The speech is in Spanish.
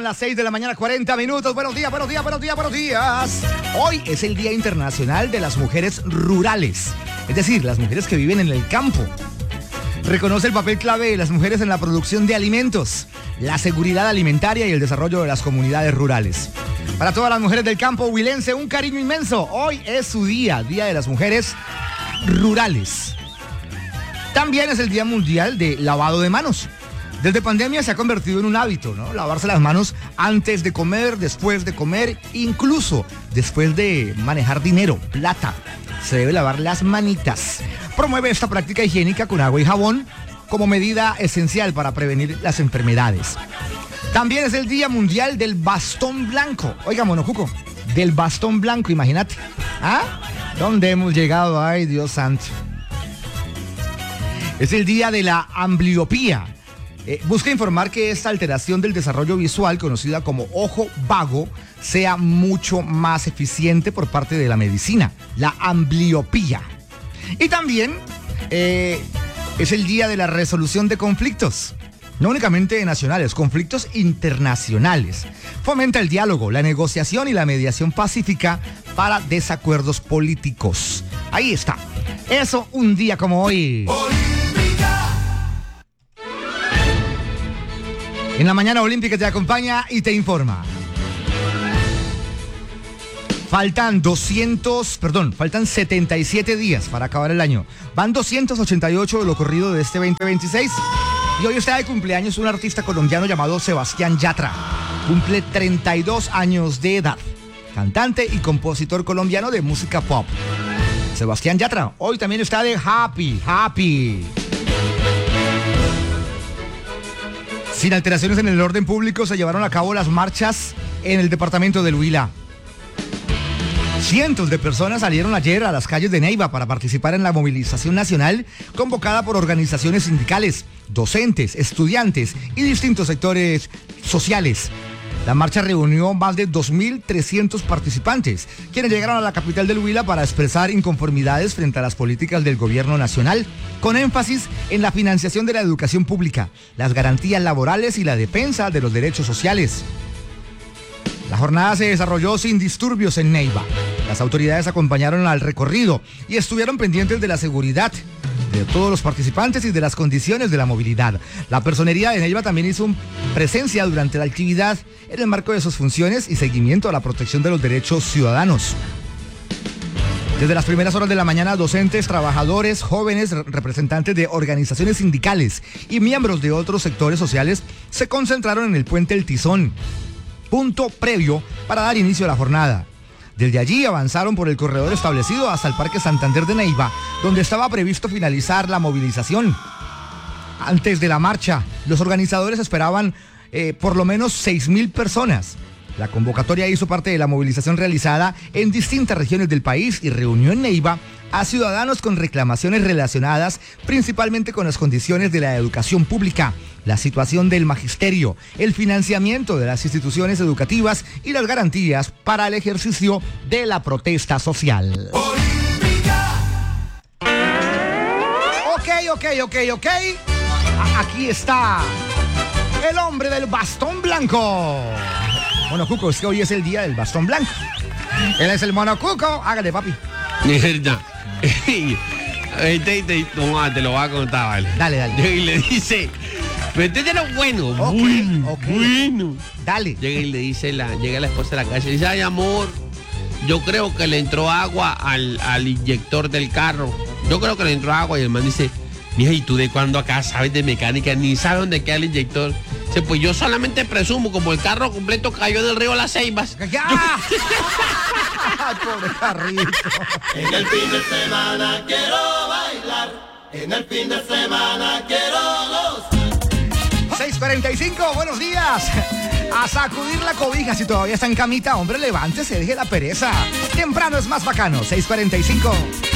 Son las 6 de la mañana, 40 minutos. Buenos días, buenos días, buenos días, buenos días. Hoy es el Día Internacional de las Mujeres Rurales, es decir, las mujeres que viven en el campo. Reconoce el papel clave de las mujeres en la producción de alimentos, la seguridad alimentaria y el desarrollo de las comunidades rurales. Para todas las mujeres del campo huilense, un cariño inmenso. Hoy es su día, Día de las Mujeres Rurales. También es el Día Mundial de Lavado de Manos. Desde pandemia se ha convertido en un hábito, ¿no? Lavarse las manos antes de comer, después de comer, incluso después de manejar dinero, plata. Se debe lavar las manitas. Promueve esta práctica higiénica con agua y jabón como medida esencial para prevenir las enfermedades. También es el Día Mundial del Bastón Blanco. Oiga, Monocuco, del bastón blanco, imagínate. ¿Ah? ¿Dónde hemos llegado? Ay, Dios santo. Es el Día de la Ambliopía. Busca informar que esta alteración del desarrollo visual, conocida como ojo vago, sea mucho más eficiente por parte de la medicina, la ambliopía. Y también es el Día de la Resolución de Conflictos, no únicamente nacionales, conflictos internacionales. Fomenta el diálogo, la negociación y la mediación pacífica para desacuerdos políticos. Ahí está. Eso un día como hoy. En la mañana olímpica te acompaña y te informa. Faltan 77 días para acabar el año. Van 288 de lo corrido de este 2026. Y hoy está de cumpleaños un artista colombiano llamado Sebastián Yatra. Cumple 32 años de edad. Cantante y compositor colombiano de música pop. Sebastián Yatra hoy también está de happy. Sin alteraciones en el orden público se llevaron a cabo las marchas en el departamento del Huila. Cientos de personas salieron ayer a las calles de Neiva para participar en la movilización nacional convocada por organizaciones sindicales, docentes, estudiantes y distintos sectores sociales. La marcha reunió más de 2.300 participantes, quienes llegaron a la capital del Huila para expresar inconformidades frente a las políticas del gobierno nacional, con énfasis en la financiación de la educación pública, las garantías laborales y la defensa de los derechos sociales. La jornada se desarrolló sin disturbios en Neiva. Las autoridades acompañaron al recorrido y estuvieron pendientes de la seguridad de todos los participantes y de las condiciones de la movilidad. La personería de Neiva también hizo presencia durante la actividad en el marco de sus funciones y seguimiento a la protección de los derechos ciudadanos. Desde las primeras horas de la mañana, docentes, trabajadores, jóvenes, representantes de organizaciones sindicales y miembros de otros sectores sociales se concentraron en el puente El Tizón, punto previo para dar inicio a la jornada. Desde allí avanzaron por el corredor establecido hasta el Parque Santander de Neiva, donde estaba previsto finalizar la movilización. Antes de la marcha, los organizadores esperaban por lo menos 6.000 personas. La convocatoria hizo parte de la movilización realizada en distintas regiones del país y reunió en Neiva a ciudadanos con reclamaciones relacionadas principalmente con las condiciones de la educación pública, la situación del magisterio, el financiamiento de las instituciones educativas y las garantías para el ejercicio de la protesta social. Ok. Aquí está el hombre del bastón blanco. Monocuco, es que hoy es el día del bastón blanco. Él es el Monocuco. Hágale, papi. Mierda. Te lo voy a contar, vale. Dale. Y le dice, métete lo bueno. Ok. Bueno. Dale. Llega la esposa a la casa y dice, ay, amor, yo creo que le entró agua al inyector del carro. Yo creo que le entró agua. Y el man dice, mija, ¿y tú de cuándo acá sabes de mecánica? Ni sabes dónde queda el inyector. Dice, pues yo solamente presumo, como el carro completo cayó en el río Las Ceibas. ¡Ya! ¡Ay, pobre carrito! En el fin de semana quiero bailar. En el fin de semana quiero gozar. 6:45, buenos días. A sacudir la cobija si todavía está en camita. Hombre, levántese, deje la pereza. Temprano es más bacano. 6:45.